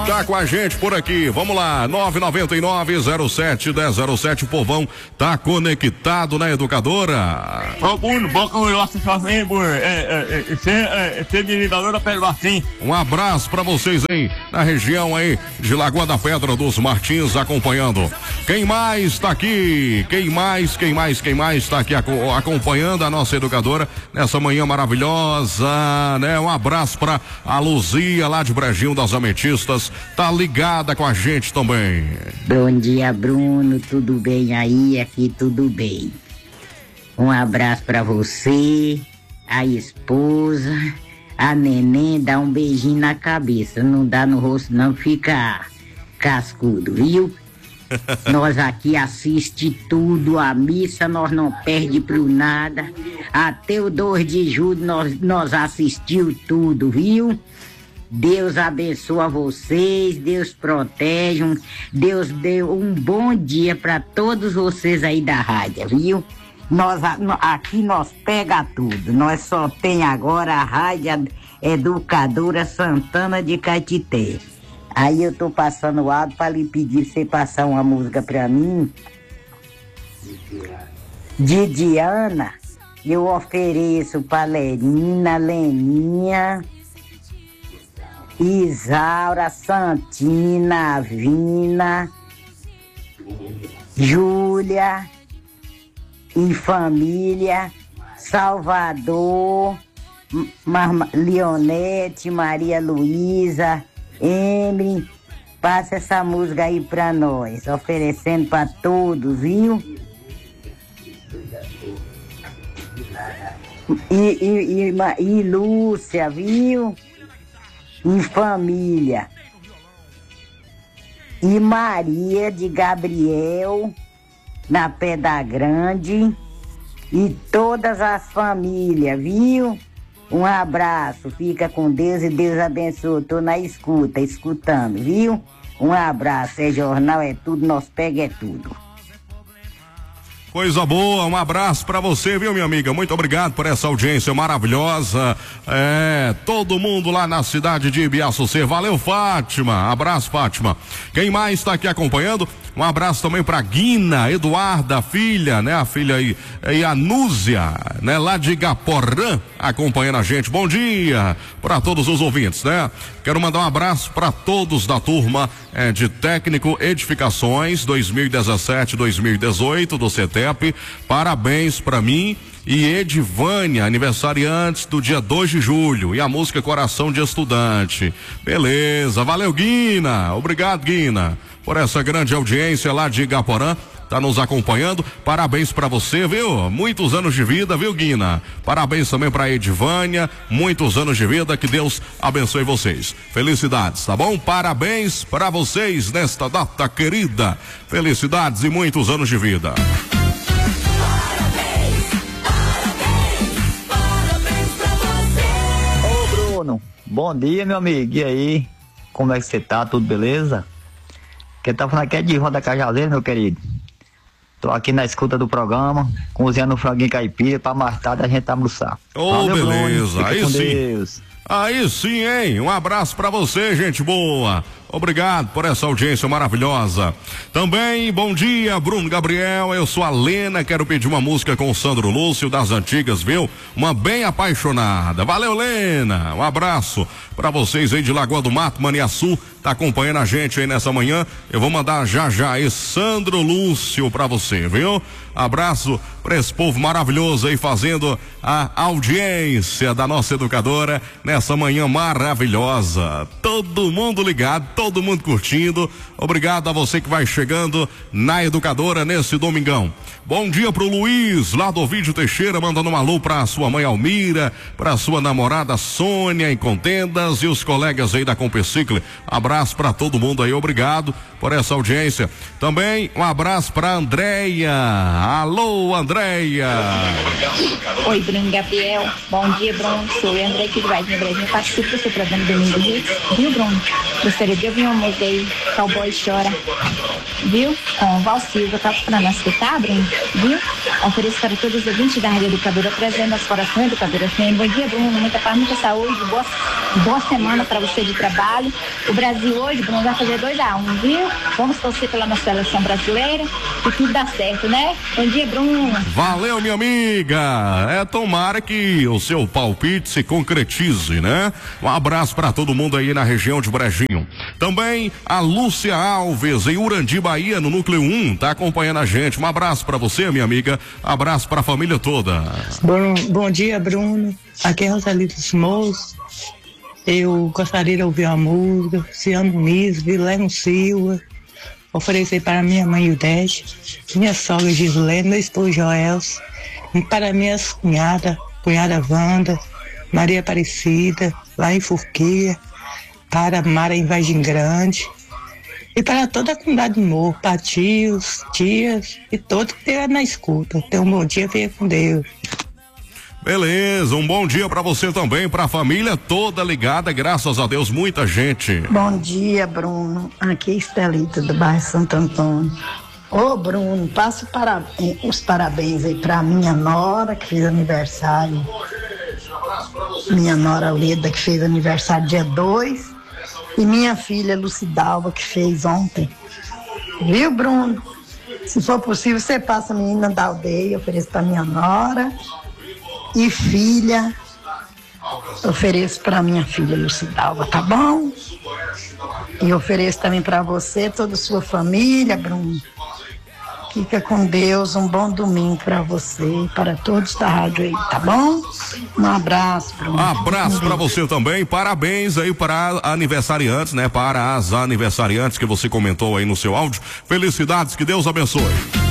tá com a gente por aqui. Vamos lá, 999-07-1007. O povão tá conectado na Educadora. Um abraço pra vocês aí na região aí de Lagoa da Pedra dos Martins acompanhando. Quem mais tá aqui? Quem mais tá aqui acompanhando a nossa Educadora nessa manhã maravilhosa, né? Um abraço pra a Luzia lá de Brejinho das Ametistas, tá ligada com a gente também. Bom dia, Bruno, tudo bem aí? Aqui tudo bem. Um abraço pra você, a esposa, a neném, dá um beijinho na cabeça, não dá no rosto não, fica cascudo, viu? Nós aqui assiste tudo, a missa nós não perde por nada, até o 2 de julho nós assistiu tudo, viu? Deus abençoa vocês, Deus protege, Deus deu um bom dia para todos vocês aí da rádio, viu? Aqui nós pega tudo, nós só tem agora a Rádio Educadora Santana de Caetité. Aí eu tô passando o áudio para lhe pedir pra você passar uma música pra mim. De Diana, eu ofereço pra Lerina, Leninha, Isaura, Santina, Vina, Júlia e família, Salvador, Leonete, Maria Luísa, Emily, passa essa música aí pra nós, oferecendo pra todos, viu? E Lúcia, viu? E família. E Maria de Gabriel, na Pedra Grande, e todas as famílias, viu? Um abraço, fica com Deus e Deus abençoe. Tô na escuta, escutando, viu? Um abraço, é jornal, é tudo, nós pega é tudo. Coisa boa, um abraço pra você, viu, minha amiga? Muito obrigado por essa audiência maravilhosa. Todo mundo lá na cidade de Ibiaçucê. Valeu, Fátima. Abraço, Fátima. Quem mais está aqui acompanhando? Um abraço também pra Guina, Eduarda, a filha, né? A filha aí, e a Núzia, né? Lá de Gaporã, acompanhando a gente. Bom dia pra todos os ouvintes, né? Quero mandar um abraço pra todos da turma de Técnico Edificações 2017-2018 do CETEP. Parabéns pra mim e Edivânia, aniversariantes do dia 2 de julho, e a música Coração de Estudante. Beleza, valeu, Guina. Obrigado, Guina, por essa grande audiência lá de Igaporã, tá nos acompanhando. Parabéns pra você, viu? Muitos anos de vida, viu, Guina? Parabéns também pra Edivânia, muitos anos de vida, que Deus abençoe vocês. Felicidades, tá bom? Parabéns pra vocês nesta data querida. Felicidades e muitos anos de vida. Ô, Bruno, bom dia, meu amigo. E aí? Como é que você tá? Tudo beleza? Quem tá falando aqui é de Roda Cajazeiro, meu querido. Tô aqui na escuta do programa, cozinhando um franguinho caipira pra mais tarde a gente almoçar. Ô, beleza, aí sim. Deus. Aí sim, hein? Um abraço pra você, gente boa. Obrigado por essa audiência maravilhosa. Também, bom dia, Bruno Gabriel. Eu sou a Lena, quero pedir uma música com o Sandro Lúcio das antigas, viu? Uma bem apaixonada. Valeu, Lena. Um abraço pra vocês aí de Lagoa do Mato, Maniaçu. Tá acompanhando a gente aí nessa manhã. Eu vou mandar já aí Sandro Lúcio pra você, viu? Abraço pra esse povo maravilhoso aí fazendo a audiência da nossa Educadora nessa manhã maravilhosa. Todo mundo ligado, todo mundo curtindo. Obrigado a você que vai chegando na Educadora nesse domingão. Bom dia pro Luiz, lá do Ovídio Teixeira, mandando um alô pra sua mãe Almira, pra sua namorada Sônia em Contendas e os colegas aí da Compecicle. Abraço pra todo mundo aí, obrigado por essa audiência. Também um abraço pra Andréia. Alô, Andréia. Oi, Bruno Gabriel. Bom dia, Bruno. Sou a Andréia aqui de Varginha, Brasília. Participo do seu programa Domingo, viu, Bruno? Gostaria de viu, uma música aí, Cowboy Chora, viu? Com Val Silva, tá pra nós escutar, Bruno, viu? Ofereço para todos os ouvintes da Rádio Educadora, presente as corações Educadora FM. Bom dia, Bruno, muita paz, muita saúde, boa semana para você de trabalho. O Brasil hoje, Bruno, vai fazer 2-1, viu? Vamos torcer pela nossa seleção brasileira e tudo dá certo, né? Bom dia, Bruno. Valeu, minha amiga. Tomara que o seu palpite se concretize, né? Um abraço para todo mundo aí na região de Brejinho. Também a Lúcia Alves, em Urandi, Bahia, no Núcleo 1, tá acompanhando a gente. Um abraço para você, minha amiga. Abraço para a família toda. Bom dia, Bruno. Aqui é Rosalita Simoso. Eu gostaria de ouvir a música Luciano Muniz, Vileno Silva. Oferecer para minha mãe Ildete, minha sogra Gislene, meu esposo Joelso, e para minhas cunhada Wanda, Maria Aparecida, lá em Forquilha, para Mara em Vargem Grande, e para toda a comunidade de Morro, para tios, tias e todos que estiver na escuta. Tenha um bom dia, fique com Deus. Beleza, um bom dia pra você também, pra família toda ligada, graças a Deus, muita gente. Bom dia, Bruno. Aqui é Estelita do bairro Santo Antônio. Ô, Bruno, passo os parabéns aí pra minha nora, que fez aniversário. Minha nora Leda, que fez aniversário dia 2. E minha filha Lucidalva, que fez ontem. Viu, Bruno? Se for possível, você passa a menina da aldeia, ofereço pra minha nora. E filha, ofereço para minha filha Lucidalva, tá bom? E ofereço também para você, toda a sua família, Bruno. Fica com Deus, um bom domingo para você e para todos da rádio aí, tá bom? Um abraço, Bruno. Abraço para você também, parabéns aí para aniversariantes, né? Para as aniversariantes que você comentou aí no seu áudio. Felicidades, que Deus abençoe.